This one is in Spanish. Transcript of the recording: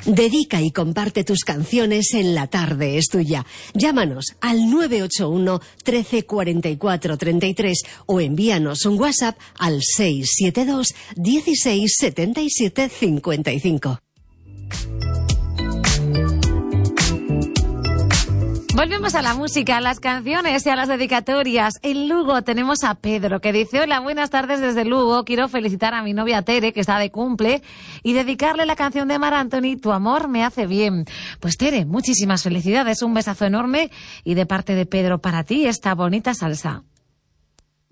Dedica y comparte tus canciones en La Tarde es Tuya. Llámanos al 981 13 44 33 o envíanos un WhatsApp al 672 16 77 55. Volvemos a la música, a las canciones y a las dedicatorias. En Lugo tenemos a Pedro, que dice: hola, buenas tardes desde Lugo. Quiero felicitar a mi novia Tere, que está de cumple, y dedicarle la canción de Mar Anthony, Tu amor me hace bien. Pues Tere, muchísimas felicidades, un besazo enorme, y de parte de Pedro para ti esta bonita salsa.